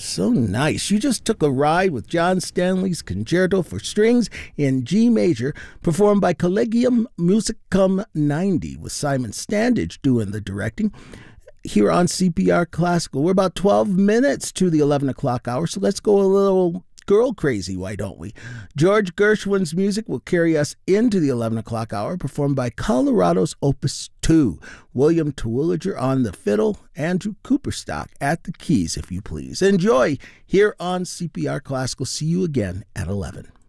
So nice. You just took a ride with John Stanley's Concerto for Strings in G major, performed by Collegium Musicum 90, with Simon Standage doing the directing here on CPR Classical. We're about 12 minutes to the 11 o'clock hour, so let's go a little girl crazy, why don't we? George Gershwin's music will carry us into the 11 o'clock hour, performed by Colorado's Opus 2. William Terwilliger on the fiddle, Andrew Cooperstock at the keys, if you please. Enjoy here on CPR Classical. See you again at 11.